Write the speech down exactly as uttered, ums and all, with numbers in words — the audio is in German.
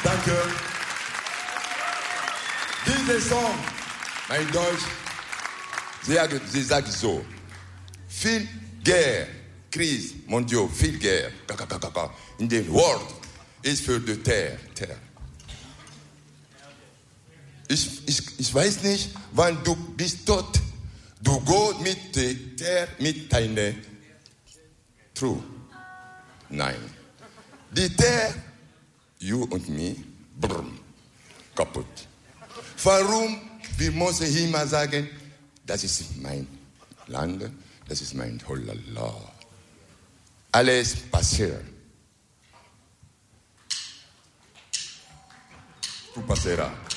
Danke. Dieser Song, mein Deutsch, sie, sie sagt so, viel Guerre, Krise, mon Dieu, viel Guerre, in den World ist für die Terre. Terre. Ich, ich, ich weiß nicht, wann du bist tot, du gehst mit der Terre, mit deiner True. Nein. Die Terre, you und me, brr, kaputt. Warum? Wir müssen immer sagen, das ist mein Land, das ist mein Holala. Alles passiert. Tu passeras.